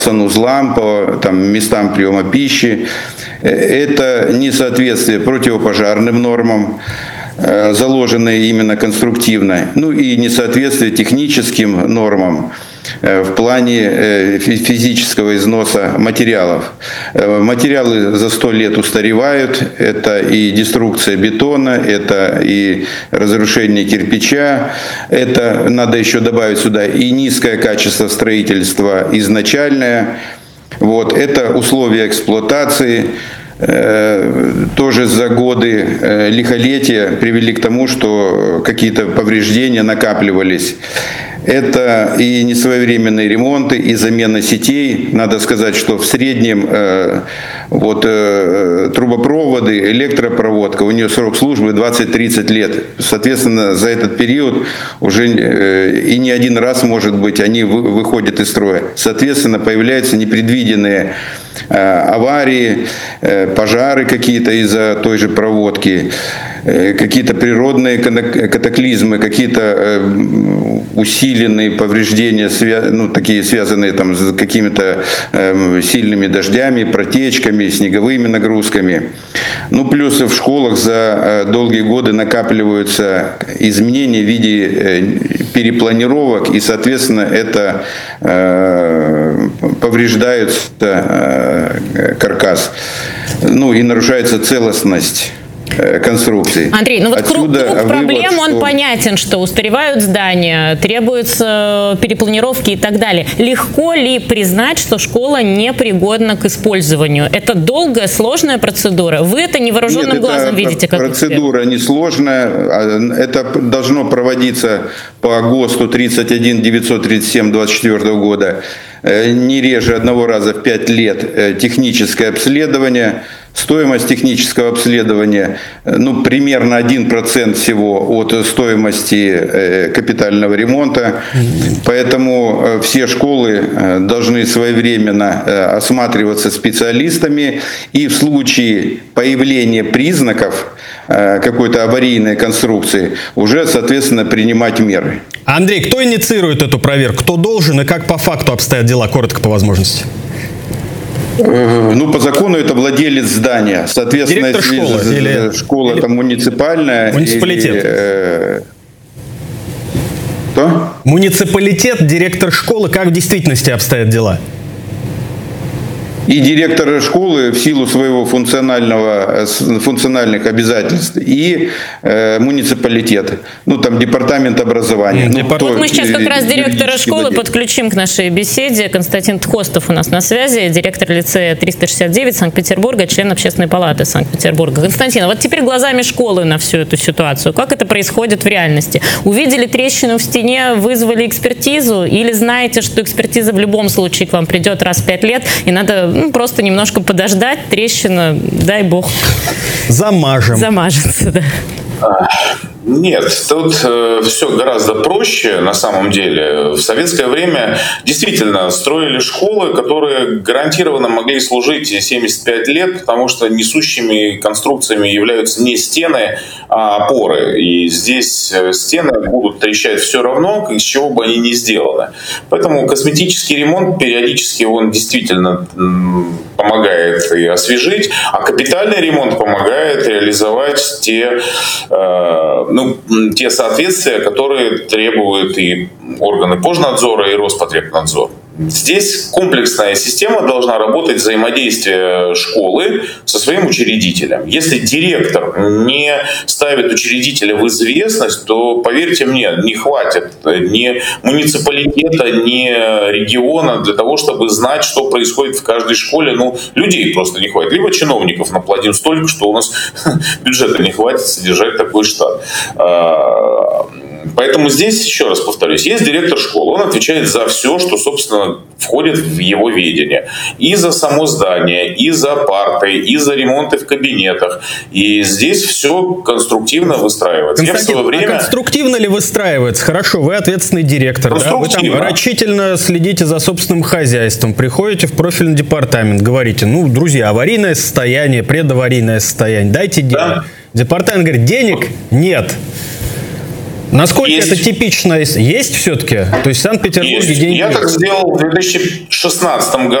санузлам, по местам приема пищи. Это несоответствие противопожарным нормам, заложенные именно конструктивно, и несоответствие техническим нормам в плане физического износа материалов. Материалы за 100 лет устаревают, это и деструкция бетона, это и разрушение кирпича, это надо еще добавить сюда и низкое качество строительства изначальное, это условия эксплуатации. Тоже за годы лихолетия привели к тому, что какие-то повреждения накапливались. Это и несвоевременные ремонты, и замена сетей. Надо сказать, что в среднем трубопроводы, электропроводка, у нее срок службы 20-30 лет. Соответственно, за этот период уже и не один раз, может быть, они выходят из строя. Соответственно, появляются непредвиденные аварии, пожары какие-то из-за той же проводки, какие-то природные катаклизмы, какие-то усиленные повреждения, такие связанные с какими-то сильными дождями, протечками, снеговыми нагрузками. Плюс в школах за долгие годы накапливаются изменения в виде перепланировок, и, соответственно, это повреждает каркас. И нарушается целостность конструкции. Андрей, круг проблем, он понятен, что устаревают здания, требуются перепланировки и так далее. Легко ли признать, что школа непригодна к использованию? Это долгая, сложная процедура? Вы это невооруженным глазом видите как процедура несложная. Это должно проводиться по ГОСТу 31-937-24 года. Не реже одного раза в 5 лет техническое обследование. Стоимость технического обследования примерно 1% всего от стоимости капитального ремонта. Поэтому все школы должны своевременно осматриваться специалистами и в случае появления признаков какой-то аварийной конструкции уже, соответственно, принимать меры. Андрей, кто инициирует эту проверку? Кто должен и как по факту обстоят дела? Коротко по возможности. По закону это владелец здания. Соответственно, директор школы, или школа это муниципальная. Муниципалитет. Кто? Муниципалитет, директор школы. Как в действительности обстоят дела? И директор школы в силу своего функциональных обязательств, и муниципалитет, департамент образования. Мы сейчас как раз директора школы подключим к нашей беседе. Константин Тхостов у нас на связи, директор лицея 369 Санкт-Петербурга, член Общественной палаты Санкт-Петербурга. Константин, теперь глазами школы на всю эту ситуацию. Как это происходит в реальности? Увидели трещину в стене, вызвали экспертизу, или знаете, что экспертиза в любом случае к вам придет раз в 5 лет, и надо просто немножко подождать, трещина, дай бог, замажется, да. Нет, тут все гораздо проще на самом деле. В советское время действительно строили школы, которые гарантированно могли служить 75 лет, потому что несущими конструкциями являются не стены, а опоры. И здесь стены будут трещать все равно, из чего бы они ни сделаны. Поэтому косметический ремонт периодически он действительно помогает и освежить, а капитальный ремонт помогает реализовать те соответствия, которые требуют и органы Пожнадзора, и Роспотребнадзор. Здесь комплексная система должна работать, взаимодействие школы со своим учредителем. Если директор не ставит учредителя в известность, то, поверьте мне, не хватит ни муниципалитета, ни региона для того, чтобы знать, что происходит в каждой школе. Людей просто не хватит. Либо чиновников наплодим столько, что у нас бюджета не хватит содержать такой штат. Поэтому здесь, еще раз повторюсь, есть директор школы, он отвечает за все, что, собственно, входит в его ведение. И за само здание, и за парты, и за ремонты в кабинетах. И здесь все конструктивно выстраивается. Константин, конструктивно ли выстраивается? Хорошо, вы ответственный директор, да? Вы там рачительно следите за собственным хозяйством, приходите в профильный департамент, говорите, друзья, аварийное состояние, предаварийное состояние, дайте денег. Да. Департамент говорит, денег нет. Насколько это типично есть все-таки? То есть в Санкт-Петербурге деньги... Я так сделал в 2016 году.